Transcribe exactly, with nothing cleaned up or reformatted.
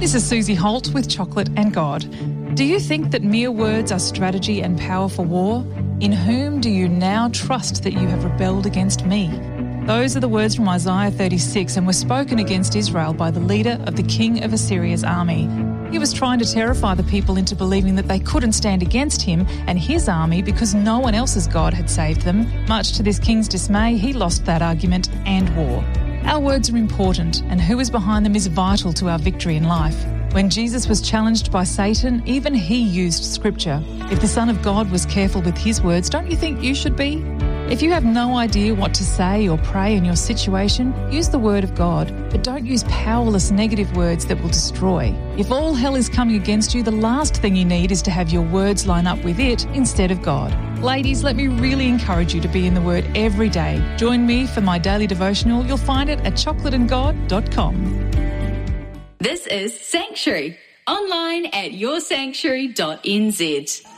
This is Susie Holt with Chocolate and God. Do you think that mere words are strategy and power for war? In whom do you now trust that you have rebelled against me? Those are the words from Isaiah thirty-six and were spoken against Israel by the leader of the king of Assyria's army. He was trying to terrify the people into believing that they couldn't stand against him and his army because no one else's God had saved them. Much to this king's dismay, he lost that argument and war. Our words are important, and who is behind them is vital to our victory in life. When Jesus was challenged by Satan, even he used Scripture. If the Son of God was careful with his words, don't you think you should be? If you have no idea what to say or pray in your situation, use the Word of God, but don't use powerless negative words that will destroy. If all hell is coming against you, the last thing you need is to have your words line up with it instead of God. Ladies, let me really encourage you to be in the Word every day. Join me for my daily devotional. You'll find it at chocolate and god dot com. This is Sanctuary, online at your sanctuary dot n z.